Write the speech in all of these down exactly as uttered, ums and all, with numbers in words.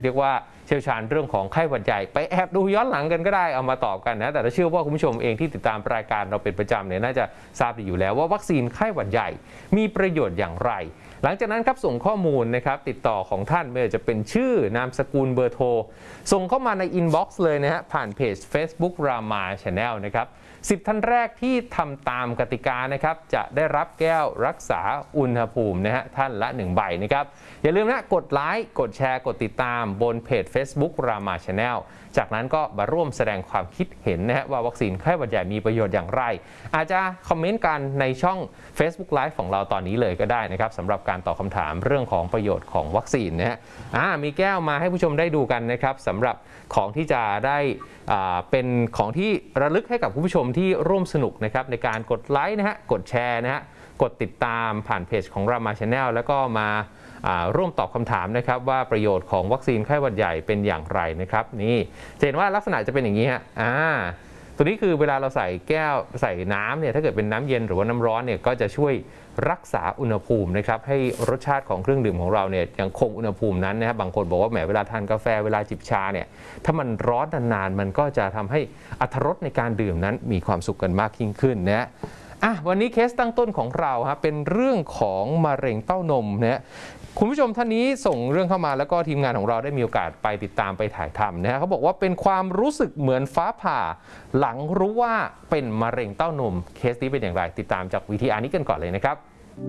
เรียกว่าเชี่ยวชาญเรื่องของไข้หวัดใหญ่ไปแอบดูย้อนหลังกันก็ได้เอามาตอบกันนะแต่เชื่อว่าคุณผู้ชมเองที่ติดตามรายการเราเป็นประจำเนี่ยน่าจะทราบดีอยู่แล้วว่าวัคซีนไข้หวัดใหญ่มีประโยชน์อย่างไรหลังจากนั้นครับส่งข้อมูลนะครับติดต่อของท่านไม่ว่าจะเป็นชื่อนามสกุลเบอร์โทรส่งเข้ามาในอินบ็อกซ์เลยนะฮะผ่านเพจ Facebook Rama Channel นะครับสิบท่านแรกที่ทำตามกติกานะครับจะได้รับแก้วรักษาอุณหภูมินะฮะท่านละหนึ่งใบนะครับอย่าลืมนะกดไลค์กดแชร์กดติดตามบนเพจ Facebook Rama Channel จากนั้นก็มาร่วมแสดงความคิดเห็นนะฮะว่าวัคซีนไข้หวัดใหญ่มีประโยชน์อย่างไรอาจจะคอมเมนต์กันในช่อง Facebook Live ของเราตอนนี้เลยก็ได้นะครับสำหรับการตอบคำถามเรื่องของประโยชน์ของวัคซีนนะฮะอ่ามีแก้วมาให้ผู้ชมได้ดูกันนะครับสำหรับของที่จะได้เป็นของที่ระลึกให้กับคุณผู้ชมที่ร่วมสนุกนะครับในการกดไลค์นะฮะกดแชร์นะฮะกดติดตามผ่านเพจของ Rama Channel แล้วก็มาร่วมตอบคำถามนะครับว่าประโยชน์ของวัคซีนไข้หวัดใหญ่เป็นอย่างไรนะครับนี่จะเห็นว่าลักษณะจะเป็นอย่างนี้ฮะอ่าตัวนี้คือเวลาเราใส่แก้วใส่น้ำเนี่ยถ้าเกิดเป็นน้ำเย็นหรือว่าน้ำร้อนเนี่ยก็จะช่วยรักษาอุณหภูมินะครับให้รสชาติของเครื่องดื่มของเราเนี่ยยังคงอุณหภูมินั้นนะครับบางคนบอกว่าแหมเวลาทานกาแฟเวลาจิบชาเนี่ยถ้ามันร้อนนานๆมันก็จะทำให้อรรถรสในการดื่มนั้นมีความสุขกันมากยิ่งขึ้นนะอ่ะวันนี้เคสตั้งต้นของเราฮะเป็นเรื่องของมะเร็งเต้านมนะคุณผู้ชมท่านนี้ส่งเรื่องเข้ามาแล้วก็ทีมงานของเราได้มีโอกาสไปติดตามไปถ่ายทำนะฮะเขาบอกว่าเป็นความรู้สึกเหมือนฟ้าผ่าหลังรู้ว่าเป็นมะเร็งเต้านมเคสนี้เป็นอย่างไรติดตามจากวีทีอาร์นี้กันก่อนเลยนะครับ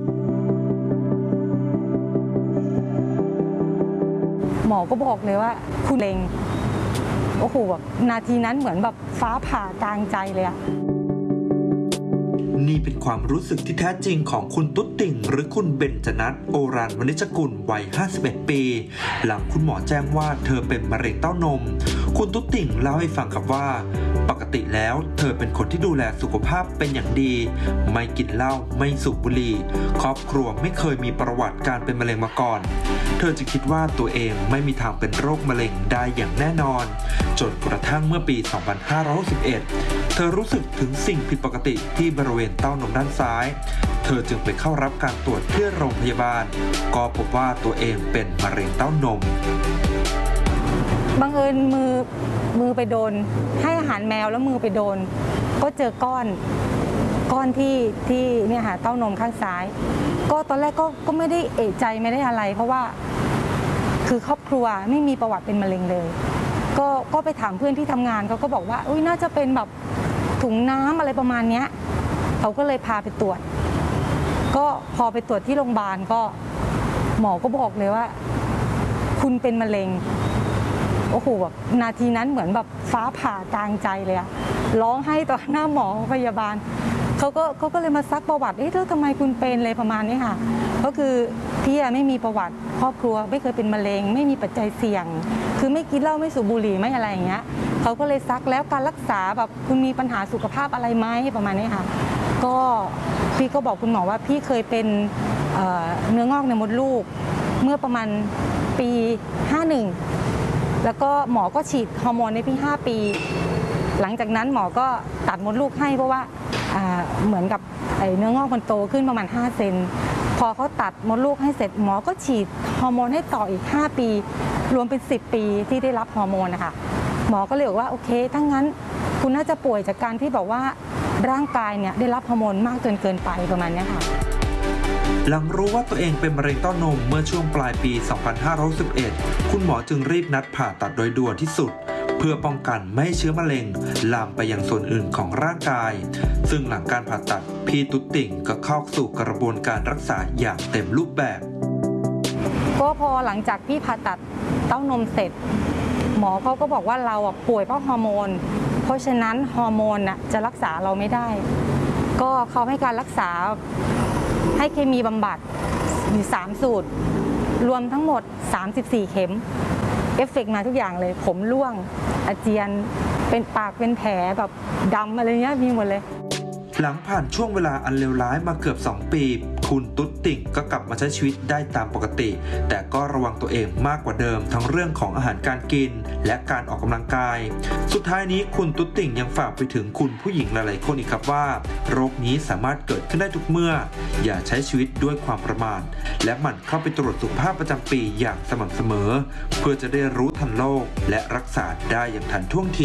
หมอก็บอกเลยว่าคุณเล็งโอ้โหแบบนาทีนั้นเหมือนแบบฟ้าผ่ากลางใจเลยอะนี่เป็นความรู้สึกที่แท้จริงของคุณตุ๊ดติ่งหรือคุณเบญจนัสโอรานวณิชกุลวัยห้าสิบเอ็ดปีหลังคุณหมอแจ้งว่าเธอเป็นมะเร็งเต้านมคุณตุ๊ดติ่งเล่าให้ฟังครับว่าปกติแล้วเธอเป็นคนที่ดูแลสุขภาพเป็นอย่างดีไม่กินเหล้าไม่สูบบุหรี่ครอบครัวไม่เคยมีประวัติการเป็นมะเร็งมาก่อนเธอจึงคิดว่าตัวเองไม่มีทางเป็นโรคมะเร็งได้อย่างแน่นอนจนกระทั่งเมื่อปี สองพันห้าร้อยหกสิบเอ็ด เธอรู้สึกถึงสิ่งผิดปกติที่บริเวณเต้านมด้านซ้ายเธอจึงไปเข้ารับการตรวจที่โรงพยาบาลก็พบว่าตัวเองเป็นมะเร็งเต้านมบังเอิญมือมือไปโดนให้อาหารแมวแล้วมือไปโดนก็เจอก้อนก้อนที่ที่เนี่ยค่ะเต้านมข้างซ้ายก็ตอนแรกก็ก็ไม่ได้เอะใจไม่ได้อะไรเพราะว่าคือครอบครัวไม่มีประวัติเป็นมะเร็งเลยก็ก็ไปถามเพื่อนที่ทำงานเขาก็บอกว่าอุ้ยน่าจะเป็นแบบถุงน้ำอะไรประมาณเนี้ยเขาก็เลยพาไปตรวจก็พอไปตรวจที่โรงพยาบาลก็หมอก็บอกเลยว่าคุณเป็นมะเร็งโอ้โหแบบนาทีนั้นเหมือนแบบฟ้าผ่ากลางใจเลยอะร้องไห้ต่อหน้าหมอพยาบาลเขาก็เขาก็เลยมาซักประวัติเอ๊ะแล้วทำไมคุณเป็นเลยประมาณนี้ค่ะก็คือพี่ไม่มีประวัติครอบครัวไม่เคยเป็นมะเร็งไม่มีปัจจัยเสี่ยงคือไม่กินเหล้าไม่สูบบุหรี่ไม่อะไรอย่างเงี้ยเขาก็เลยซักแล้วการรักษาแบบคุณมีปัญหาสุขภาพอะไรไหมประมาณนี้ค่ะก็พี่ก็บอกคุณหมอว่าพี่เคยเป็นเนื้องอกในมดลูกเมื่อประมาณปีห้าสิบเอ็ดแล้วก็หมอก็ฉีดฮอร์โมนในพี่ห้าปีหลังจากนั้นหมอก็ตัดมดลูกให้เพราะว่าเหมือนกับเนื้องอกมันโตขึ้นประมาณห้าเซนพอเขาตัดมดลูกให้เสร็จหมอก็ฉีดฮอร์โมนให้ต่ออีกห้าปีรวมเป็นสิบปีที่ได้รับฮอร์โมนนะคะหมอก็เลยบอกว่าโอเคถ้างั้นคุณน่าจะป่วยจากการที่บอกว่าร่างกายเนี่ยได้รับฮอร์โมนมากจนเกินไปประมาณนี้ค่ะหลังรู้ว่าตัวเองเป็นมะเร็งเต้านมเมื่อช่วงปลายปี สองพันห้าร้อยสิบเอ็ด คุณหมอจึงรีบนัดผ่าตัดโดยด่วนที่สุดเพื่อป้องกันไม่ให้เชื้อมะเร็งลามไปยังส่วนอื่นของร่างกายซึ่งหลังการผ่าตัดพี่ตุ๊ดติ่งก็เข้าสู่กระบวนการรักษาอย่างเต็มรูปแบบก็พอหลังจากพี่ผ่าตัดเต้านมเสร็จหมอเขาก็บอกว่าเราป่วยเพราะฮอร์โมนเพราะฉะนั้นฮอร์โมนจะรักษาเราไม่ได้ก็เขาให้การรักษาให้เคมีบำบัดอยู่สามสูตรรวมทั้งหมดสามสิบสี่เข็มเอฟเฟกต์มาทุกอย่างเลยผมร่วงอาเจียนเป็นปากเป็นแผลแบบดำอะไรเงี้ยมีหมดเลยหลังผ่านช่วงเวลาอันเลวร้ายมาเกือบสองปีคคุณตุ๊ดติ่งก็กลับมาใช้ชีวิตได้ตามปกติแต่ก็ระวังตัวเองมากกว่าเดิมทั้งเรื่องของอาหารการกินและการออกกำลังกายสุดท้ายนี้คุณตุ๊ดติ่งยังฝากไปถึงคุณผู้หญิงหลายๆคนอีกครับว่าโรคนี้สามารถเกิดขึ้นได้ทุกเมื่ออย่าใช้ชีวิตด้วยความประมาทและหมั่นเข้าไปตรวจสุขภาพประจำปีอย่างสม่ำเสมอเพื่อจะได้รู้ทันโรคและรักษาได้อย่างทันท่วงที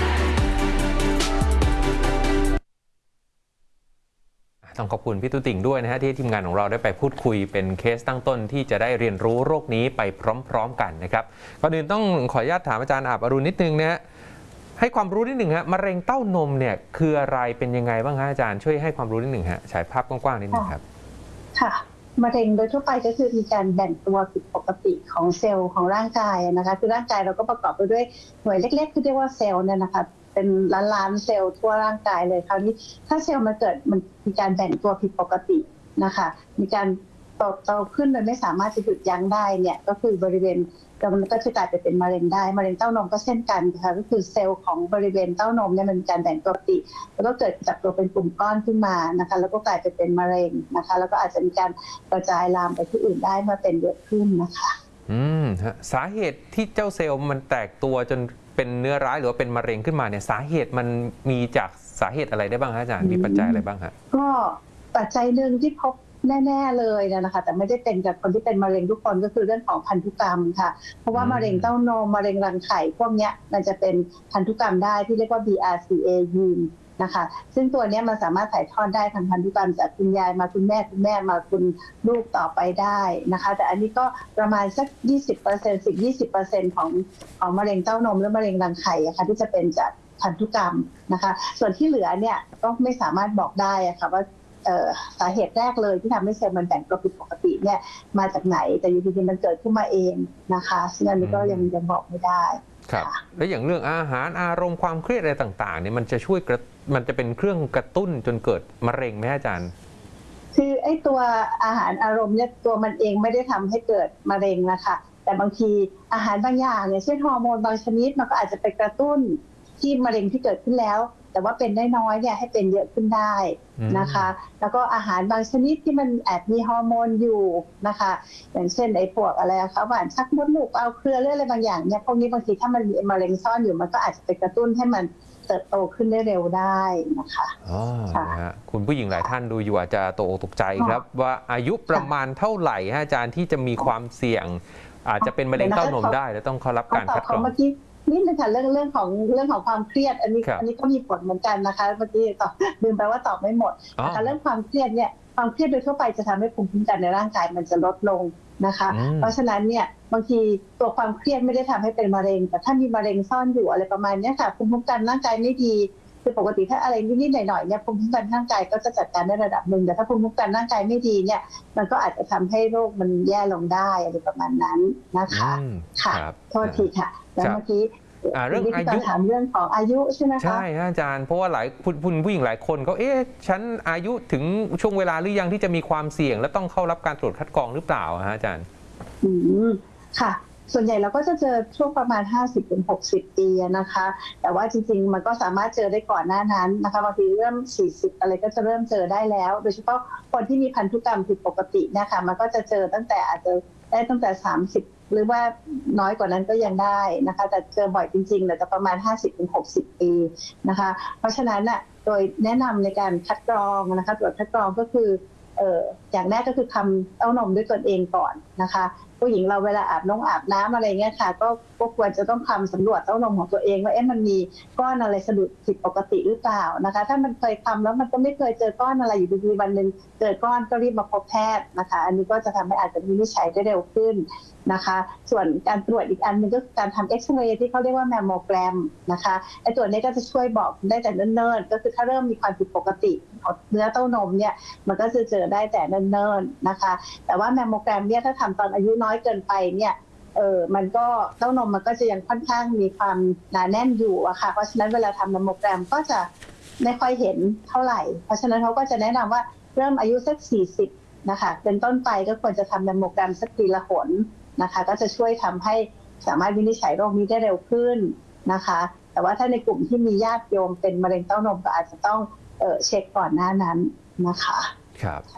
ต้องขอบคุณพี่ตุ๊ติ่งด้วยนะฮะที่ทีมงานของเราได้ไปพูดคุยเป็นเคสตั้งต้นที่จะได้เรียนรู้โรคนี้ไปพร้อมๆกันนะครับก่อนอื่นต้องขออนุญาตถามอาจารย์อาบอรุณนิดนึงนะฮะให้ความรู้นิดหนึ่งฮะมะเร็งเต้านมเนี่ยคืออะไรเป็นยังไงบ้างฮะอาจารย์ช่วยให้ความรู้นิดหนึ่งฮะฉายภาพกว้างๆนิดหนึ่งครับค่ะมะเร็งโดยทั่วไปก็คือมีการแบ่งตัวผิดปกติของเซลล์ของร่างกายนะคะคือร่างกายเราก็ประกอบไปด้วยหน่วยเล็กๆที่เรียกว่าเซลล์เนี่ยนะคะเป็นล้านๆเซลล์ทั่วร่างกายเลยคราวนี้ถ้าเซลล์มันเกิดมันมีการแบ่งตัวผิดปกตินะคะมีการโตโตขึ้นโดยไม่สามารถจะหยุดยั้งได้เนี่ยก็คือบริเวณมันก็จะกลายไปเป็นมะเร็งได้มะเร็งเต้านมก็เช่นกันค่ะก็คือเซลล์ของบริเวณเต้านมเนี่ยมันมีการแบ่งตัวปกติแล้วก็เกิดจับตัวเป็นกลุ่มก้อนขึ้นมานะคะแล้วก็กลายไปเป็นมะเร็งนะคะแล้วก็อาจจะมีการกระจายลามไปที่อื่นได้เมื่อเป็นเยอะขึ้นนะคะอืมสาเหตุที่เจ้าเซลล์มันแตกตัวจนเป็นเนื้อร้ายหรือว่าเป็นมะเร็งขึ้นมาเนี่ยสาเหตุมันมีจากสาเหตุอะไรได้บ้างคะอาจารย์มีปัจจัยอะไรบ้างฮะก็ปัจจัยหนึ่งที่พบแน่ๆเลยนะคะแต่ไม่ได้เป็นกับคนที่เป็นมะเร็งทุกคนก็คือเรื่องของพันธุกรรมค่ะเพราะว่ามะเร็งเต้านมมะเร็งรังไข่พวกนี้มันจะเป็นพันธุกรรมได้ที่เรียกว่า บี อาร์ ซี เอ ยีนนะคะซึ่งตัวนี้มันสามารถถ่ายทอดได้ทางพันธุกรรมจากคุณยายมาคุณแม่คุณแม่มาคุณลูกต่อไปได้นะคะแต่อันนี้ก็ประมาณสัก ยี่สิบเปอร์เซ็นต์ สิบถึงยี่สิบเปอร์เซ็นต์ ของของมะเร็งเต้านมหรือมะเร็งรังไข่อะค่ะที่จะเป็นจากพันธุกรรมนะคะส่วนที่เหลือเนี่ยก็ไม่สามารถบอกได้อะค่ะว่าสาเหตุแรกเลยที่ทำให้เซลล์มันแบ่งตัวผิดปกติเนี่ยมาจากไหนแต่อยู่ดีๆมันเกิดขึ้นมาเองนะคะซึ่งอันนี้ก็ยังยังบอกไม่ได้ครับแล้วอย่างเรื่องอาหารอารมณ์ความเครียดอะไรต่างๆเนี่ยมันจะช่วยมันจะเป็นเครื่องกระตุ้นจนเกิดมะเร็งไหมอาจารย์คือไอ้ตัวอาหารอารมณ์เนี่ยตัวมันเองไม่ได้ทำให้เกิดมะเร็งนะคะแต่บางทีอาหารบางอย่างเนี่ยเช่นฮอร์โมนบางชนิดมันก็อาจจะไปกระตุ้นที่มะเร็งที่เกิดขึ้นแล้วแต่ว่าเป็นได้น้อยเนี่ยให้เป็นเยอะขึ้นได้นะคะแล้วก็อาหารบางชนิดที่มันแอบมีฮอร์โมนอยู่นะคะอย่างเช่นไอ้พวกอะไรคะหวานชักมดลูกเอาเครือเรื่องอะไรบางอย่างเนี่ยพวกนี้บางทีถ้ามันมีมะเร็งซ่อนอยู่มันก็อาจจะไปกระตุ้นให้มันเติบโตขึ้นได้เร็วได้นะคะอ๋อนะฮะคุณผู้หญิงหลายท่านดูอยู่อาจจะตกอกตกใจครับว่าอายุประมาณเท่าไหร่อาจารย์ที่จะมีความเสี่ยงอาจจะเป็นมะเร็งเต้านมได้และต้องเข้ารับการคัดกรองนิดนึงค่ะเรื่องเรื่องของเรื่องของความเครียดอันนี้อันนี้ก็มีผลเหมือนกันนะคะเมื่อกี้ตอบลืมไปว่าตอบไม่หมดนะคะเรื่องความเครียดเนี่ยความเครียดโดยทั่วไปจะทำให้ภูมิคุ้มกันในร่างกายมันจะลดลงนะคะเพราะฉะนั้นเนี่ยบางทีตัวความเครียดไม่ได้ทำให้เป็นมะเร็งแต่ถ้ามีมะเร็งซ่อนอยู่อะไรประมาณนี้ค่ะภูมิคุ้มกันร่างกายไม่ดีคือปกติถ้าอะไรนิดๆหน่อยๆเนี่ยภูมิคุ้มกันร่างกายก็จะจัดการได้ระดับหนึ่งแต่ถ้าภูมิคุ้มกันร่างกายไม่ดีเนี่ยมันก็อาจจะทำให้โรคมันแย่ลงได้อะไรประมาณนั้นนะคะค่ะโทษทีค่ะแล้วเมื่อกี้เรื่องอายุถามเรื่องของอายุใช่ไหมคะใช่อาจารย์เพราะว่าหลายผู้ผู้หญิงหลายคนก็เอ๊ะฉันอายุถึงช่วงเวลาหรือยังที่จะมีความเสี่ยงและต้องเข้ารับการตรวจคัดกรองหรือเปล่าฮะอาจารย์อืมค่ะส่วนใหญ่เราก็จะเจอช่วงประมาณ ห้าสิบถึงหกสิบ ปีนะคะแต่ว่าจริงๆมันก็สามารถเจอได้ก่อนหน้านั้นนะคะบางทีเริ่มสี่สิบอะไรก็จะเริ่มเจอได้แล้วโดยเฉพาะคนที่มีพันธุกรรมผิดปกตินะคะมันก็จะเจอตั้งแต่อาจจะได้ตั้งแต่สามสิบหรือว่าน้อยกว่านั้นก็ยังได้นะคะแต่เจอบ่อยจริงๆแต่จะประมาณ ห้าสิบถึงหกสิบ ปีนะคะเพราะฉะนั้นน่ะโดยแนะนำในการคัดกรองนะคะตรวจคัดกรองก็คือเอ่ออย่างแรกก็คือทำเต้านมด้วยตนเองก่อนนะคะผู้หญิงเราเวลาอาบน้ำอาบน้ำอะไรเงี้ยค่ะก็ก็ควรจะต้องทำสำรวจเต้านมของตัวเองว่าเอ๊ะมันมีก้อนอะไรสะดุดผิดปกติหรือเปล่านะคะถ้ามันเคยทำแล้วมันก็ไม่เคยเจอก้อนอะไรอยู่ดีๆวันหนึ่งเจอก้อนก็รีบมาพบแพทย์นะคะอันนี้ก็จะทำให้อาจจะวินิจฉัยได้เร็วขึ้นนะคะส่วนการตรวจอีกอันนึงก็คือการทำเอ็กซเรย์ที่เขาเรียกว่าแมมโมแกรมนะคะไอ้ตัวนี้ก็จะช่วยบอกได้แต่เนิ่นๆก็คือถ้าเริ่มมีความผิดปกติของเนื้อเต้านมเนี่ยมันก็จะเจอได้แต่เนิ่นๆนะคะแต่ว่าแมมโมแกรมเนี่ยถ้าทำตอนอายุน้อยเกินไปเนี่ยเออมันก็เต้านมมันก็จะยังค่อนข้างมีความหนาแน่นอยู่อะค่ะเพราะฉะนั้นเวลาทำแมมโมแกรมก็จะไม่ค่อยเห็นเท่าไหร่เพราะฉะนั้นเขาก็จะแนะนำว่าเริ่มอายุสักสี่สิบนะคะเป็นต้นไปก็ควรจะทำแมมโมแกรมสักทีละหนนะคะก็จะช่วยทำให้สามารถวินิจฉัยโรคนี้ได้เร็วขึ้นนะคะแต่ว่าถ้าในกลุ่มที่มีญาติโยมเป็นมะเร็งเต้านมก็อาจจะต้องเอ่อเช็คก่อนหน้านั้นนะคะครับ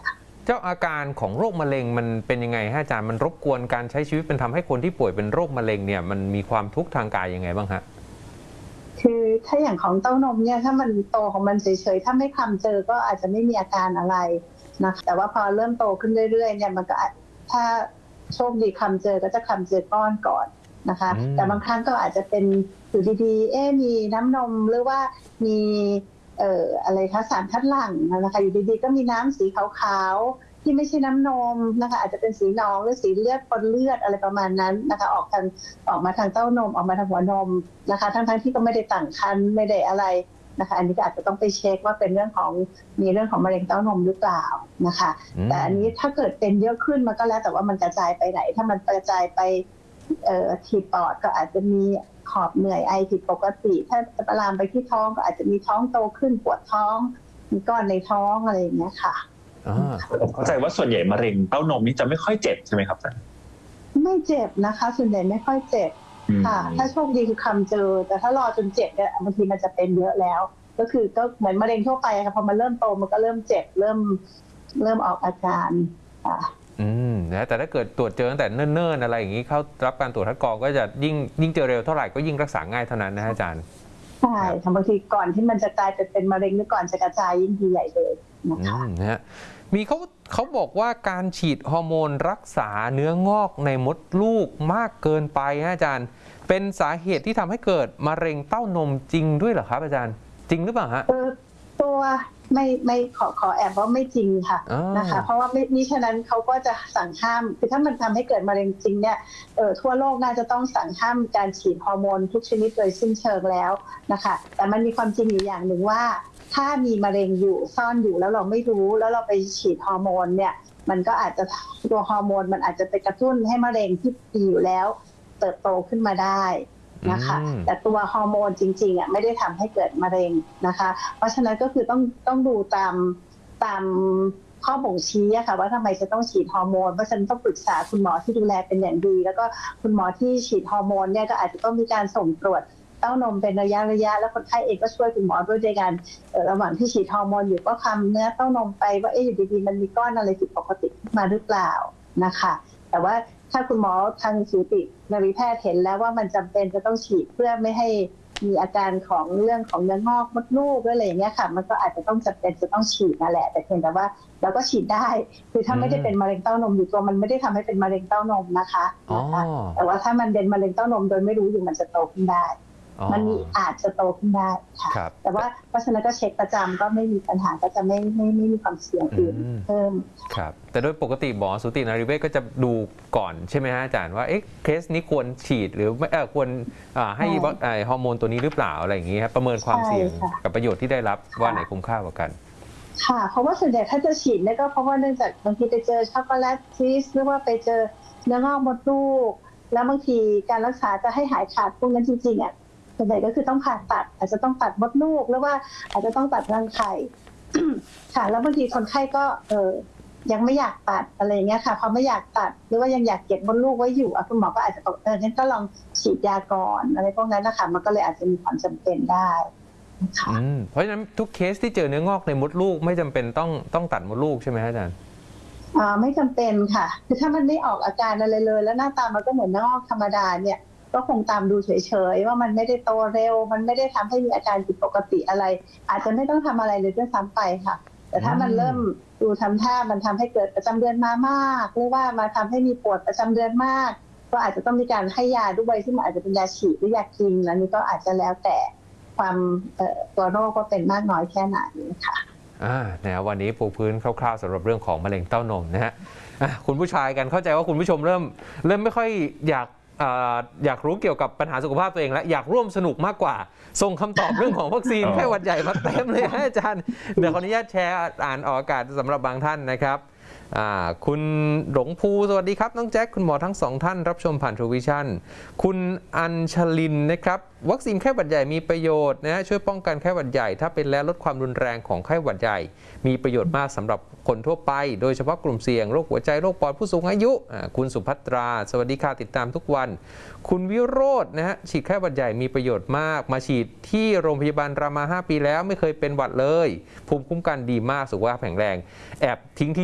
เจ้าอาการของโรคมะเร็งมันเป็นยังไงฮะอาจารย์มันรบกวนการใช้ชีวิตเป็นทำให้คนที่ป่วยเป็นโรคมะเร็งเนี่ยมันมีความทุกข์ทางกายยังไงบ้างฮะคือถ้าอย่างของเต้านมเนี่ยถ้ามันโตของมันเฉยๆถ้าไม่คลำเจอก็อาจจะไม่มีอาการอะไรนะแต่ว่าพอเริ่มโตขึ้นเรื่อยๆเนี่ยมันก็ถ้าโชคดีคลำเจอก็จะคลำเจอก้อนก่อนนะคะแต่บางครั้งก็อาจจะเป็นอยู่ดีๆเอ๊ะมีน้ำนมหรือว่ามีเอ่ออะไรคะสารคัดหลั่งนะคะอยู่ดีๆก็มีน้ำสีขาวๆที่ไม่ใช่น้ำนมนะคะอาจจะเป็นสีหนองหรือสีเลือดปนเลือดอะไรประมาณนั้นนะคะออกทางออกมาทางเต้านมออกมาทางหัวนมนะคะทั้งๆที่ก็ไม่ได้ตั้งครรภ์ไม่ได้อะไรนะคะอันนี้ก็อาจจะต้องไปเช็คว่าเป็นเรื่องของมีเรื่องของมะเร็งเต้านมหรือเปล่านะคะแต่อันนี้ถ้าเกิดเป็นเยอะขึ้นมันก็แล้วแต่ว่ามันกระจายไปไหนถ้ามันกระจายไปเอ่อที่ปอดก็อาจจะมีขอบเหนื่อยไอผิดปกติถ้าจะลามไปที่ท้องก็อาจจะมีท้องโตขึ้นปวดท้องมีก้อนในท้องอะไรอย่างเงี้ยค่ะผมเข้าใจว่าส่วนใหญ่มะเร็งเต้านมนี่จะไม่ค่อยเจ็บใช่ไหมครับอาจารย์ไม่เจ็บนะคะส่วนใหญ่ไม่ค่อยเจ็บค่ะถ้าโชคดีคือคำเจอแต่ถ้ารอจนเจ็บเนี่ยบางทีมันจะเป็นเยอะแล้วก็คือก็เหมือนมะเร็งทั่วไปค่ะพอมันเริ่มโตมันก็เริ่มเจ็บเริ่มเริ่มออกอาการค่ะอืมนะแต่ถ้าเกิดตรวจเจอตั้งแต่เนิ่นๆอะไรอย่างนี้เขารับการตรวจคัดกรองก็จะยิ่งยิ่งเจอเร็วเท่าไหร่ก็ยิ่งรักษาง่ายเท่านั้นนะอาจารย์ใช่บางทีก่อนที่มันจะกลายเป็นเป็นมะเร็งหรือก่อนจะกระจายยิ่งดีใหญ่เลยนะคะนะฮะมีเขาเขาบอกว่าการฉีดฮอร์โมนรักษาเนื้องอกในมดลูกมากเกินไปฮะอาจารย์เป็นสาเหตุที่ทำให้เกิดมะเร็งเต้านมจริงด้วยเหรอครับอาจารย์จริงหรือเปล่าฮะเออตัวไม่ไม่ขอขอแอบว่าไม่จริงค่ะนะคะเพราะว่ามิฉะนั้นเขาก็จะสั่งห้ามคือถ้ามันทำให้เกิดมะเร็งจริงเนี่ยเออทั่วโลกน่าจะต้องสั่งห้ามการฉีดฮอร์โมนทุกชนิดโดยสิ้นเชิงแล้วนะคะแต่มันมีความจริงอยู่อย่างหนึ่งว่าถ้ามีมะเร็งอยู่ซ่อนอยู่แล้วเราไม่รู้แล้วเราไปฉีดฮอร์โมนเนี่ยมันก็อาจจะตัวฮอร์โมนมันอาจจะไปกระตุ้นให้มะเร็งที่มีอยู่แล้วเติบโตขึ้นมาได้นะคะแต่ตัวฮอร์โมนจริงๆอ่ะไม่ได้ทำให้เกิดมะเร็งนะคะเพราะฉะนั้นก็คือต้องต้องดูตามตามข้อบ่งชี้อะค่ะว่าทำไมจะต้องฉีดฮอร์โมนเพราะฉะนั้นต้องปรึกษาคุณหมอที่ดูแลเป็นอย่างดีแล้วก็คุณหมอที่ฉีดฮอร์โมนเนี่ยก็อาจจะต้องมีการส่งตรวจเต้านมเป็นระยะระยะแล้วคนไข้เองก็ช่วยคุณหมอด้วยในการระหว่างที่ฉีดฮอร์โมนอยู่ก็คำเนื้อเต้านมไปว่าเอ๊ะอยู่ดีๆมันมีก้อนอะไรผิดปกติมาหรือเปล่านะคะแต่ว่าถ้าคุณหมอทางสูตินรีแพทย์เห็นแล้วว่ามันจำเป็นจะต้องฉีดเพื่อไม่ให้มีอาการของเรื่องของเนื้องอกมดลูกอะไรอย่างเงี้ยค่ะมันก็อาจจะต้องจำเป็นจะต้องฉีดนั่นแหละแต่เพียงแต่ว่าเราก็ฉีดได้คือถ้าไม่ได้เป็นมะเร็งเต้านมอยู่ตัวมันไม่ได้ทำให้เป็นมะเร็งเต้านมนะคะแต่ว่าถ้ามันเป็นมะเร็งเต้านมโดยไม่รู้อยู่มันจะโตขึ้นได้มันมีอาจจะโตขึ้นได้ค่ะแต่ว่าเพราะฉะนั้นก็เช็คประจำก็ไม่มีปัญหาก็จะไม่ไม่ไม่มีความเสี่ยงอื่นเพิ่มครับแต่โดยปกติหมอสูตินรีเวชก็จะดูก่อนใช่ไหมฮะอาจารย์ว่าเอ๊ะเคสนี้ควรฉีดหรือไม่เออควรให้ฮอร์โมนตัวนี้หรือเปล่าอะไรอย่างนี้ครับประเมินความเสี่ยงกับประโยชน์ที่ได้รับว่าไหนคุ้มค่ากว่ากันค่ะเพราะว่าส่วนใหญ่ถ้าจะฉีดเนี่ยก็เพราะว่าเนื่องจากบางทีไปเจอช็อกโกแลตชีสหรือว่าไปเจอเนื้องอกมดลูกแล้วบางทีการรักษาจะให้หายขาดพวกนั้นจริงๆอ่ะส่วนใหญ่ก็คือต้องผ่าตัดอาจจะต้องตัดมดลูกหรือว่าอาจจะต้องตัดรังไข่ ค่ะแล้วบางทีคนไข้ก็เออยังไม่อยากตัดอะไรเงี้ยค่ะพอไม่อยากตัดหรือว่ายังอยากเก็บมดลูกไว้อยู่คุณหมอก็อาจจะบอกเอองั้นก็ลองฉีดยาก่อนอะไรพวกนั้นนะคะมันก็เลยอาจจะมีความจำเป็นได้ค่ะเพราะฉะนั้นทุกเคสที่เจอเนื้องอกในมดลูกไม่จำเป็นต้องต้องตัดมดลูกใช่ไหมอาจารย์อ่าไม่จำเป็นค่ะคือถ้ามันไม่ออกอาการอะไรเลยแล้วหน้าตามันก็เหมือนเนื้องอกธรรมดาเนี่ยก็คงตามดูเฉยๆว่ามันไม่ได้โตเร็วมันไม่ได้ทำให้มีอาการผิดปกติอะไรอาจจะไม่ต้องทำอะไรเลยด้วยซ้ำไปค่ะแต่ถ้ามันเริ่มดูทำท่ามันทำให้เกิดประจำเดือนมามากหรือว่ามาทำให้มีปวดประจำเดือนมากก็อาจจะต้องมีการให้ยาด้วยที่มันอาจจะเป็นยาฉีดหรือยากินแล้วนี่ก็อาจจะแล้วแต่ความตัวโรคว่าเป็นมากน้อยแค่ไหนค่ะอ่านะวันนี้ปูพื้นคร่าวๆสำหรับเรื่องของมะเร็งเต้านมนะฮะคุณผู้ชายกันเข้าใจว่าคุณผู้ชมเริ่มเริ่มไม่ค่อยอยากอยากรู้เกี่ยวกับปัญหาสุขภาพตัวเองและอยากร่วมสนุกมากกว่าส่งคำตอบเรื่องของวัคซีนแค่หวัดใหญ่มาเต็มเลยอาจารย์เดี๋ยวขออนุญาตแชร์อ่านออกอากาศสำหรับบางท่านนะครับคุณหลงภูสวัสดีครับน้องแจ็คคุณหมอทั้งสองท่านรับชมผ่านทรูวิชั่นคุณอัญชลินนะครับวัคซีนไข้หวัดใหญ่มีประโยชน์นะช่วยป้องกันไข้หวัดใหญ่ถ้าเป็นแล้วลดความรุนแรงของไข้หวัดใหญ่มีประโยชน์มากสำหรับคนทั่วไปโดยเฉพาะกลุ่มเสี่ยงโรคหัวใจโรคปอดผู้สูงอายุคุณสุภัตราสวัสดีค่ะติดตามทุกวันคุณวิโรจน์นะฮะฉีดไข้หวัดใหญ่มีประโยชน์มากมาฉีดที่โรงพยาบาลรามาห้าปีแล้วไม่เคยเป็นหวัดเลยภูมิคุ้มกันดีมากสุขภาพแข็งแรงแอบทิ้งที่อยู่มาด้วย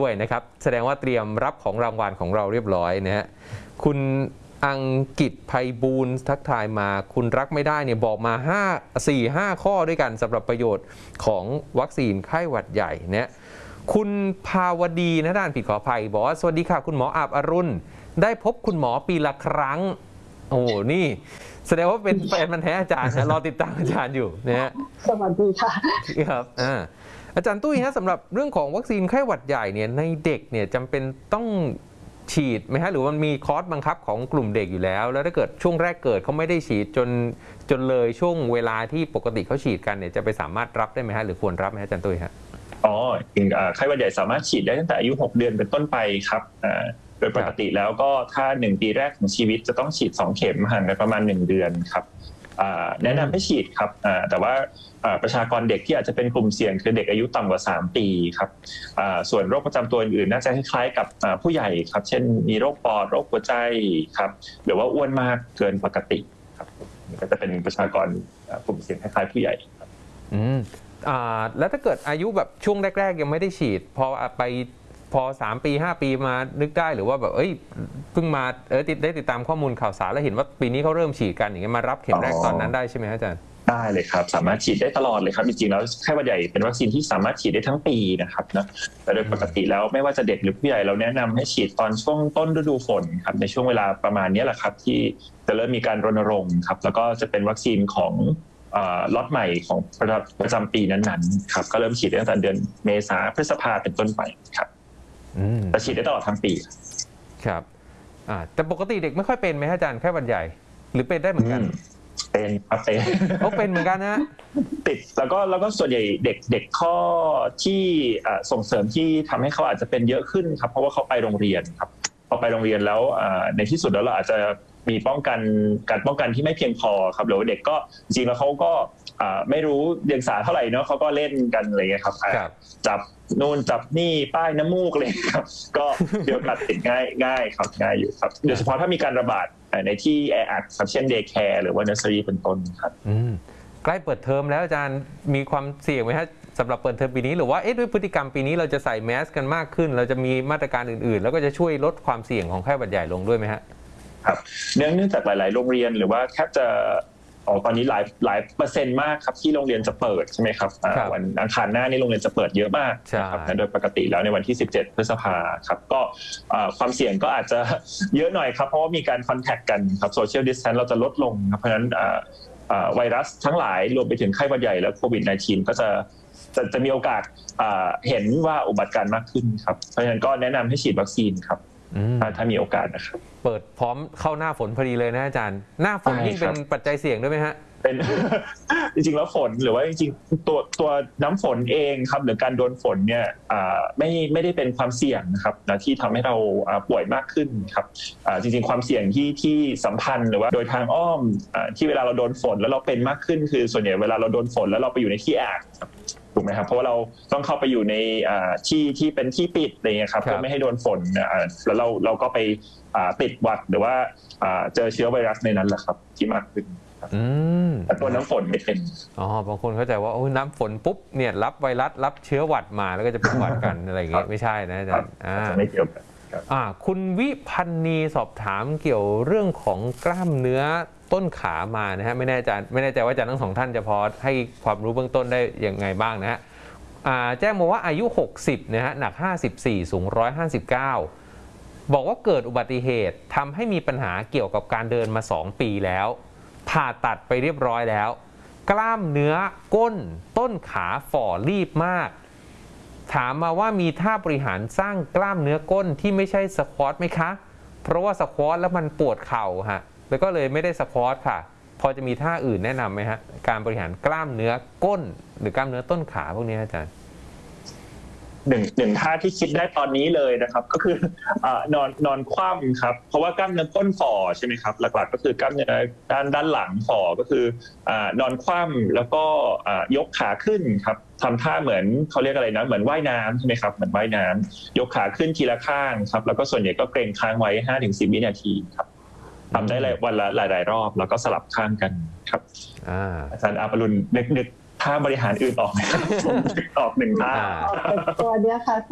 ด้วยนะครับแสดงว่าเตรียมรับของรางวัลของเราเรียบร้อยนะฮะคุณอังกิจไพบูลย์ทักทายมาคุณรักไม่ได้เนี่ยบอกมาห้า สี่ ห้า ข้อด้วยกันสำหรับประโยชน์ของวัคซีนไข้หวัดใหญ่เนี่ยคุณภาวดีนะด้านผิดขออภัยบอกว่าสวัสดีค่ะคุณหมออาบอรุณได้พบคุณหมอปีละครั้งโอ้นี่แสดงว่าเป็นแฟนมันธุ์แท้อาจารย์นะรอติดตามอาจารย์อยู่นะฮะสวัสดีค่ะครับอ่าอาจารย์ตุ้ยฮะสำหรับเรื่องของวัคซีนไข้หวัดใหญ่เนี่ยในเด็กเนี่ยจำเป็นต้องฉีดไหมฮะหรือมันมีคอร์สบังคับของกลุ่มเด็กอยู่แล้วแล้วถ้าเกิดช่วงแรกเกิดเขาไม่ได้ฉีดจนจนเลยช่วงเวลาที่ปกติเขาฉีดกันเนี่ยจะไปสามารถรับได้ไหมฮะหรือควรรับไหมฮะอาจารย์ตุ้ยฮะอ๋อไข้หวัดใหญ่สามารถฉีดได้ตั้งแต่อายุหกเดือนเป็นต้นไปครับโดยปกติแล้วก็ถ้าหนึ่งปีแรกของชีวิตจะต้องฉีดสองเข็มห่างกันประมาณหนึ่งเดือนครับแนะนำให้ฉีดครับแต่ว่าประชากรเด็กที่อาจจะเป็นกลุ่มเสี่ยงคือเด็กอายุต่ำกว่าสามปีครับส่วนโรคประจำตัวอื่นๆน่าจะคล้ายๆกับผู้ใหญ่ครับเช่นมีโรคปอดโรคหัวใจครับหรือว่าอ้วนมากเกินปกติครับก็จะเป็นประชากรกลุ่มเสี่ยงคล้ายๆผู้ใหญ่ครับอืมอ่าแล้วถ้าเกิดอายุแบบช่วงแรกๆยังไม่ได้ฉีดพอไปพอสามปีห้าปีมานึกได้หรือว่าแบบเอ้ยเพิ่งมาเออติดได้ติดตามข้อมูลข่าวสารแล้วเห็นว่าปีนี้เขาเริ่มฉีดกันอย่างเงี้ยมารับเข็มแรกตอนนั้นได้ใช่ไหมอาจารย์ได้เลยครับสามารถฉีดได้ตลอดเลยครับจริงๆแล้วไข้หวัดใหญ่เป็นวัคซีนที่สามารถฉีดได้ทั้งปีนะครับนะแต่โดยปกติแล้วไม่ว่าจะเด็กหรือผู้ใหญ่เราแนะนำให้ฉีดตอนช่วงต้นฤดูฝนครับในช่วงเวลาประมาณนี้แหละครับที่จะเริ่มมีการรณรงค์ครับแล้วก็จะเป็นวัคซีนของล็อตใหม่ของประจำปีนั้นๆครับก็เริ่มฉีดตั้งแต่เดือนเมษาพฤษภาเป็นต้นไปครับแต่ฉีดได้ตลอดทั้งปีครับแต่ปกติเด็กไม่ค่อยเป็นไหมอาจารย์ไข้หวัดใหญ่หรือเป็นได้เหมือนกันเป็นครับเป็นเขาเป็นเหมือนกันนะติดแล้วก็แล้วก็ส่วนใหญ่เด็กเด็กข้อที่ส่งเสริมที่ทำให้เขาอาจจะเป็นเยอะขึ้นครับเพราะว่าเขาไปโรงเรียนครับพอไปโรงเรียนแล้วในที่สุดแล้วเราอาจจะมีป้องกันการป้องกันที่ไม่เพียงพอครับหรือว่าเด็กก็จริงๆแล้วเขาก็ไม่รู้เดียงสาเท่าไหร่เนาะเขาก็เล่นกันอะไรเงี้ยครับจับนู่นจับนี่ป้ายน้ำมูกเลยครับก็เดี๋ยวกัดติดง่ายง่ายครับง่ายอยู่ครับโดยเฉพาะถ้ามีการระบาดในที่แออัดครับเช่นเดย์แคร์หรือว่าเนอร์เซอรี่เป็นต้นครับใกล้เปิดเทอมแล้วอาจารย์มีความเสี่ยงไหมฮะสำหรับเปิดเทอมปีนี้หรือว่าเอ๊ะด้วยพฤติกรรมปีนี้เราจะใส่แมสกันมากขึ้นเราจะมีมาตรการอื่นๆแล้วก็จะช่วยลดความเสี่ยงของไข้หวัดใหญ่ลงด้วยไหมฮะครับเนื่องจากหลายๆโรงเรียนหรือว่าแทบจะอ๋อตอนนี้หลายหลายเปอร์เซ็นต์มากครับที่โรงเรียนจะเปิดใช่ไหมครับวันอังคารหน้านี่โรงเรียนจะเปิดเยอะมากครับโดยปกติแล้วในวันที่สิบเจ็ดพฤษภาครับก็ความเสี่ยงก็อาจจะเยอะหน่อยครับเพราะว่ามีการคอนแทคกันครับโซเชียลดิสแทนซ์เราจะลดลงครับเพราะฉะนั้นไวรัสทั้งหลายรวมไปถึงไข้หวัดใหญ่และโควิด สิบเก้า ก็จะจะจะมีโอกาสเห็นว่าอุบัติการมากขึ้นครับเพราะฉะนั้นก็แนะนำให้ฉีดวัคซีนครับถ้ามีโอกาสนะครับเปิดพร้อมเข้าหน้าฝนพอดีเลยนะอาจารย์หน้าฝนยิ่งเป็นปัจจัยเสี่ยงด้วยไหมฮะเป็น จริงๆแล้วฝนหรือว่าจริงๆตัวตัวน้ำฝนเองครับหรือการโดนฝนเนี่ยไม่ไม่ได้เป็นความเสี่ยงนะครับนะที่ทำให้เราป่วยมากขึ้นครับจริงๆความเสี่ยงที่ที่สัมพันธ์หรือว่าโดยทางอ้อมที่เวลาเราโดนฝนแล้วเราเป็นมากขึ้นคือส่วนใหญ่เวลาเราโดนฝนแล้วเราไปอยู่ในที่แออัดถูกไหมครับเพราะว่าเราต้องเข้าไปอยู่ในที่ที่เป็นที่ปิดอะไรเงี้ยครับเพื่อไม่ให้โดนฝนแล้วเราเราก็ไปติดหวัดหรือว่าเจอเชื้อไวรัสในนั้นแหละครับที่มากขึ้นแต่ตัวน้ำฝนไม่เป็นอ๋อบางคนเข้าใจว่าโอ้น้ำฝนปุ๊บเนี่ยรับไวรัสรับเชื้อหวัดมาแล้วก็จะเป็นหวัดกันอะไรอย่างเงี้ยไม่ใช่นะอาจารย์ไม่เกี่ยวกันอ่าคุณวิพันนีสอบถามเกี่ยวเรื่องของกล้ามเนื้อต้นขามานะฮะไม่แน่ใจไม่แน่ใจว่าอาจารย์ทั้งสองท่านจะพอให้ความรู้เบื้องต้นได้ยังไงบ้างนะฮะแจ้งมาว่าอายุหกสิบนะฮะหนักห้าสิบสี่สูงหนึ่งร้อยห้าสิบเก้าบอกว่าเกิดอุบัติเหตุทำให้มีปัญหาเกี่ยวกับการเดินมาสองปีแล้วผ่าตัดไปเรียบร้อยแล้วกล้ามเนื้อก้นต้นขาฝ่อรีบมากถามมาว่ามีท่าบริหารสร้างกล้ามเนื้อก้นที่ไม่ใช่สควอตไหมคะเพราะว่าสควอตแล้วมันปวดเข่าฮะแล้วก็เลยไม่ได้สควอตค่ะพอจะมีท่าอื่นแนะนำไหมฮะการบริหารกล้ามเนื้อก้นหรือกล้ามเนื้อต้นขาพวกนี้อาจารย์หนึ่งหนึ่งท่าที่คิดได้ตอนนี้เลยนะครับก็คือนอนนอนคว่ำครับเพราะว่ากล้ามเนื้อก้นฝ่อใช่ไหมครับหลักๆก็คือกล้ามเนื้อด้านด้านหลังฝ่อก็คือนอนคว่ำแล้วก็ยกขาขึ้นครับทำท่าเหมือนเขาเรียกอะไรนะเหมือนว่ายน้ำใช่ไหมครับเหมือนว่ายน้ำยกขาขึ้นทีละข้างครับแล้วก็ส่วนใหญ่ก็เกรงค้างไว้ ห้าถึงสิบ วินาทีครับทำได้วันละหลายๆรอบแล้วก็สลับข้างกันครับอาจารย์อาปรุณนึกๆท่าบริหารอื่นออกไหมออกหนึ่งท่าตัวเนี้ยค่ะ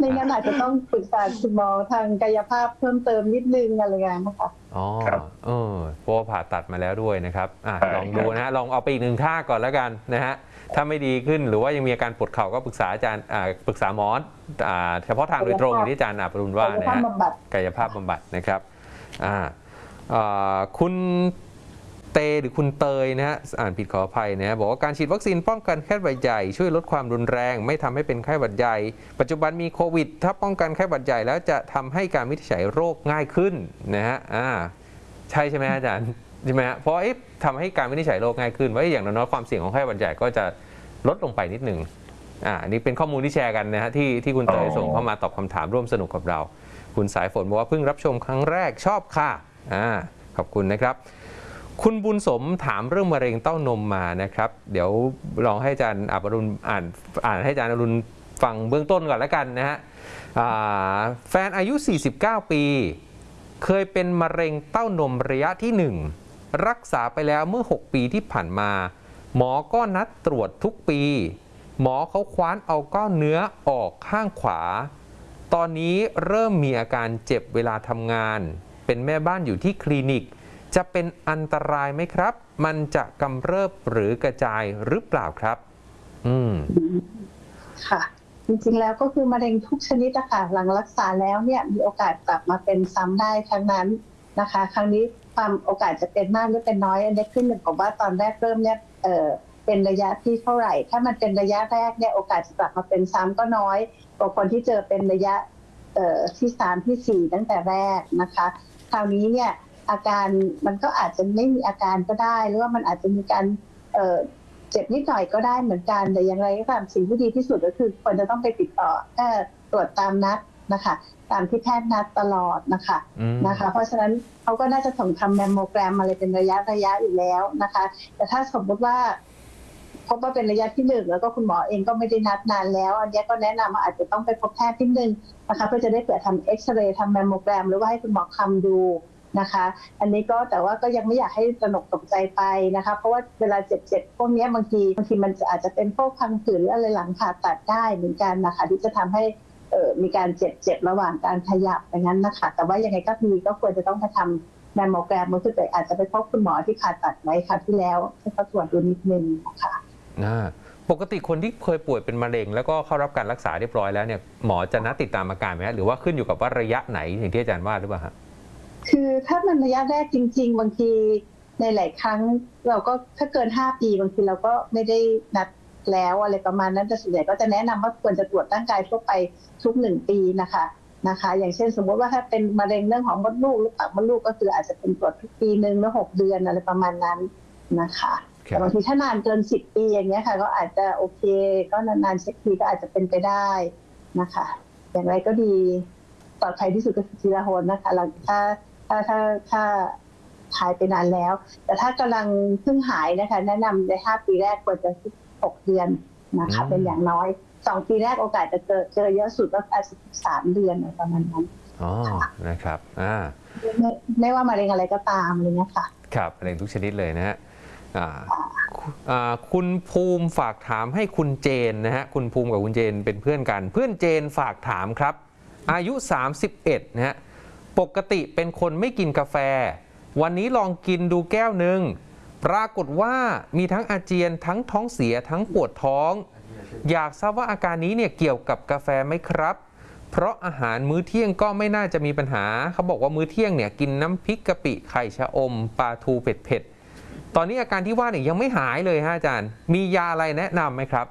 ไม่งั้นอาจจะต้องปรึกษาคุณหมอทางกายภาพเพิ่มเติมนิดนึงอะไรอย่างเงี้ยนะคะอ๋อเออเพราะว่าผ่าตัดมาแล้วด้วยนะครับอ่ะลองดูนะฮะลองเอาไปอีกหนึ่งท่าก่อนแล้วกันนะฮะถ้าไม่ดีขึ้นหรือว่ายังมีอาการปวดเข่าก็ปรึกษาอาจารย์ปรึกษาหมอเฉพาะทางโดยตรงอย่างที่อาจารย์ปรุณว่านะฮะกายภาพบำบัดนะครับอ่าคุณเตหรือคุณเตยนะฮะอ่านผิดขออภัยนะบอกว่าการฉีดวัคซีนป้องกันไข้หวัดใหญ่ช่วยลดความรุนแรงไม่ทำให้เป็นไข้หวัดใหญ่ปัจจุบันมีโควิดถ้าป้องกันไข้หวัดใหญ่แล้วจะทำให้การวินิจฉัยโรคง่ายขึ้นนะฮะอ่าใช่ใช่ไหมอาจารย์ใช่ไหมฮะเพราะทำให้การวินิจฉัยโรคง่ายขึ้นว่าอย่างน้อยๆความเสี่ยงของไข้หวัดใหญ่ก็จะลดลงไปนิดหนึ่งอ่านี่เป็นข้อมูลที่แชร์กันนะฮะที่ที่คุณเตยส่งเข้ามาตอบคำถามร่วมสนุกกับเราคุณสายฝนบอกว่าเพิ่งรับชมครั้งแรกชอบค่ะอ่าขอบคุณนะครับคุณบุญสมถามเรื่องมะเร็งเต้านมมานะครับเดี๋ยวลองให้อาจารย์อรุณอ่านอ่านให้อาจารย์อรุณฟังเบื้องต้นก่อนแล้วกันนะฮะแฟนอายุสี่สิบเก้าปีเคยเป็นมะเร็งเต้านมระยะที่หนึ่งรักษาไปแล้วเมื่อหกปีที่ผ่านมาหมอก็นัดตรวจทุกปีหมอเขาคว้านเอาก้อนเนื้อออกข้างขวาตอนนี้เริ่มมีอาการเจ็บเวลาทำงานเป็นแม่บ้านอยู่ที่คลินิกจะเป็นอันตรายไหมครับมันจะกำเริบหรือกระจายหรือเปล่าครับอืมค่ะจริงๆแล้วก็คือมะเร็งทุกชนิดนะคะหลังรักษาแล้วเนี่ยมีโอกาสกลับมาเป็นซ้ำได้ทั้งนั้นนะคะครั้งนี้ความโอกาสจะเป็นมากหรือเป็นน้อยอันนี้ขึ้นอยู่กับว่าตอนแรกเริ่มเนี่ยเอ่อเป็นระยะที่เท่าไหร่ถ้ามันเป็นระยะแรกเนี่ยโอกาสจะกลับมาเป็นซ้ำก็น้อยกว่าคนที่เจอเป็นระยะเอ่อที่สามที่สี่ตั้งแต่แรกนะคะคราวนี้เนี่ยอาการมันก็อาจจะไม่มีอาการก็ได้หรือว่ามันอาจจะมีการเอ่อเจ็บนิดหน่อยก็ได้เหมือนกันแต่อย่างไรก็ตามสิ่งที่ดีที่สุดก็คือควรจะต้องไปติดต่อแพทย์ตรวจตามนัดนะคะตามที่แพทย์นัดตลอดนะคะนะคะเพราะฉะนั้นเขาก็น่าจะส่งทำแมมโมแกรมอะไรเป็นระยะระยะอยู่แล้วนะคะแต่ถ้าสมมติว่าพบว่าเป็นระยะที่หนึ่งแล้วก็คุณหมอเองก็ไม่ได้นัดนานแล้วอันนี้ก็แนะนำว่าอาจจะต้องไปพบแพทย์ที่หนึ่งนะคะเพื่อจะได้เผื่อทำเอ็กซเรย์ทำแมมโมแกรมหรือว่าให้คุณหมอคำดูนะคะอันนี้ก็แต่ว่าก็ยังไม่อยากให้ตระหนกตกใจไปนะคะเพราะว่าเวลาเจ็บๆพวกนี้บางทีบางทีมันอาจจะเป็นพวกพังผืดหรืออะไรหลังผ่าตัดได้เหมือนกันนะคะที่จะทำให้เอ่อมีการเจ็บๆระหว่างการขยับอย่างนั้นนะคะแต่ว่ายังไงก็มีก็ควรจะต้องไปทำแมมโมแกรมเมื่อคือแต่อาจจะไปพบคุณหมอที่ผ่าตัดไว้คราวที่แล้วให้เขาตรวจดูนิดนึงนะคะปกติคนที่เคยป่วยเป็นมะเร็งแล้วก็เข้ารับการรักษาเรียบร้อยแล้วเนี่ยหมอจะนัดติดตามอาการไหมหรือว่าขึ้นอยู่กับว่าระยะไหนอย่างที่อาจารย์ว่าหรือเปล่าฮะคือถ้ามันระยะแรกจริงๆบางทีในหลายครั้งเราก็ถ้าเกินห้าปีบางทีเราก็ไม่ได้นัดแล้วอะไรประมาณนั้นแต่ส่วนใหญ่ก็จะแนะนำว่าควรจะตรวจร่างกายทั่วไปทุกหนึ่งปีนะคะนะคะอย่างเช่นสมมติว่าถ้าเป็นมะเร็งเรื่องของมดลูกหรือปากมดลูกก็คืออาจจะเป็นตรวจทุกปีหนึ่งหรือหกเดือนอะไรประมาณนั้นนะคะแต่บางทีถ้านานเกินสิบปีอย่างเงี้ยค่ะก็อาจจะโอเคก็นานๆเช็คทีก็อาจจะเป็นไปได้นะคะอย่างไรก็ดีปลอดภัยที่สุดก็คือทีละหนนะคะเราถ้าถ้าถ้าถ้าหายไปนานแล้วแต่ถ้ากำลังเพิ่งหายนะคะแนะนำในห้าปีแรกควรจะหกเดือนนะคะเป็นอย่างน้อยสองปีแรกโอกาสจะเจอเจอเยอะสุดก็อาจจะสามเดือนประมาณนั้นอ๋อนะครับอ่าไม่ไม่ว่ามะเร็งอะไรก็ตามเลยนะคะครับมะเร็งทุกชนิดเลยนะฮะคุณภูมิฝากถามให้คุณเจนนะฮะคุณภูมิกับคุณเจนเป็นเพื่อนกันเพื่อนเจนฝากถามครับอายุสามสิบเอ็ดนะฮะปกติเป็นคนไม่กินกาแฟวันนี้ลองกินดูแก้วหนึ่งปรากฏว่ามีทั้งอาเจียนทั้งท้องเสียทั้งปวดท้องอยากทราบว่าอาการนี้เนี่ยเกี่ยวกับกาแฟไหมครับเพราะอาหารมื้อเที่ยงก็ไม่น่าจะมีปัญหาเขาบอกว่ามื้อเที่ยงเนี่ยกินน้ำพริกกะปิไข่ชะอมปลาทูเผ็ดๆตอนนี้อาการที่ว่าเนี่ยยังไม่หายเลยฮะอาจารย์มียาอะไรแนะนำไหมครับ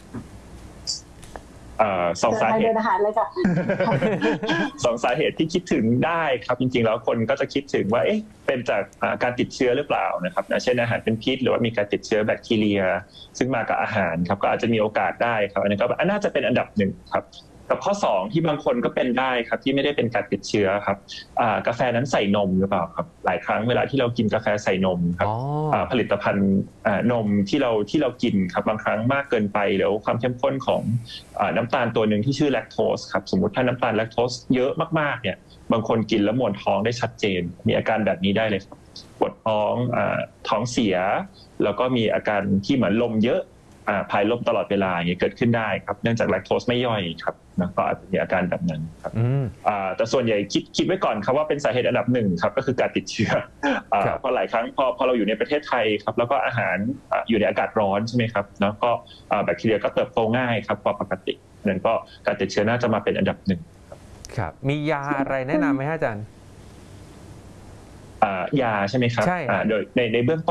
สองสาเหตุสองสาเหตุที่คิดถึงได้ครับจริงๆแล้วคนก็จะคิดถึงว่าเอ๊ะเป็นจากการติดเชื้อหรือเปล่านะครับเช่นอาหารเป็นพิษหรือว่ามีการติดเชื้อแบคทีเรียซึ่งมากับอาหารครับก็อาจจะมีโอกาสได้ครับอันนี้ก็น่าจะเป็นอันดับหนึ่งครับกับข้อสองที่บางคนก็เป็นได้ครับที่ไม่ได้เป็นการติดเชื้อครับกาแฟนั้นใส่นมหรือเปล่าครับหลายครั้งเวลาที่เรากินกาแฟใส่นมครับผลิตภัณฑ์นมที่เราที่เรากินครับบางครั้งมากเกินไปหรือความเข้มข้นของน้ำตาลตัวหนึ่งที่ชื่อแลคโตสครับสมมติถ้าน้ำตาลแลคโตสเยอะมากๆเนี่ยบางคนกินแล้วมวนท้องได้ชัดเจนมีอาการแบบนี้ได้เลยครับปวดท้องท้องเสียแล้วก็มีอาการที่เหมือนลมเยอะอ่าพายลมตลอดเวลาอย่างเงี้ยเกิดขึ้นได้ครับเนื่องจากแลคโตสไม่ย่อยครับนะก็อาจจะมีอาการแบบนั้นครับอืมอ่าแต่ส่วนใหญ่คิดคิดไว้ก่อนครับว่าเป็นสาเหตุอันดับหนึ่งครับก็คือการติดเชื้ออ่าครับเพราะหลายครั้งพอพอเราอยู่ในประเทศไทยครับแล้วก็อาหารอ่าอยู่ในอากาศร้อนใช่ไหมครับแล้วก็อ่าแบคทีเรียก็เติบโตง่ายครับกว่าปกตินั้นก็การติดเชื้อน่าจะมาเป็นอันดับหนึ่งครับมียาอะไรแนะนำไหมฮะอาจารย์อ่ายาใช่ไหมครับใช่ครับอ่าโดยในในเบื้องต้น